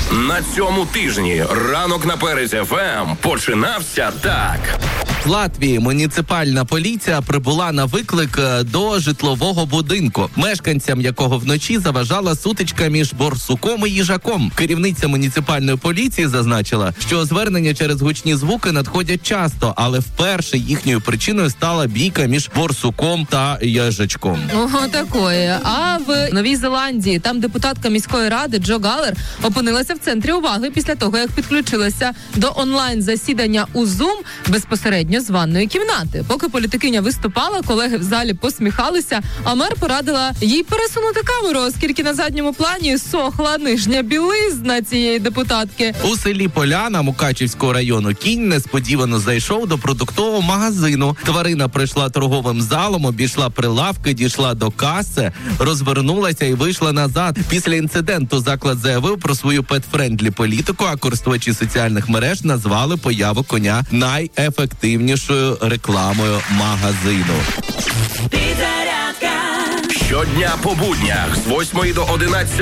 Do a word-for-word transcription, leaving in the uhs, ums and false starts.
На цьому тижні ранок на Перезі еф ем починався так. В Латвії муніципальна поліція прибула на виклик до житлового будинку, мешканцям якого вночі заважала сутичка між борсуком і їжаком. Керівниця муніципальної поліції зазначила, що звернення через гучні звуки надходять часто, але вперше їхньою причиною стала бійка між борсуком та їжачком. Ого, такої. А в Новій Зеландії там депутатка міської ради Джо Галлер опинилася в центрі уваги після того, як підключилася до онлайн-засідання у Zoom безпосередньо з ванної кімнати. Поки політикиня виступала, колеги в залі посміхалися, а мер порадила їй пересунути камеру, оскільки на задньому плані сохла нижня білизна цієї депутатки. У селі Поляна Мукачівського району кінь несподівано зайшов до продуктового магазину. Тварина прийшла торговим залом, обійшла прилавки, дійшла до каси, розвернулася і вийшла назад. Після інциденту заклад заявив про свою пет-френдлі політику, а користувачі соціальних мереж назвали появу коня найефективнішою рекламою магазину. Щодня по буднях з восьмої до одинадцятої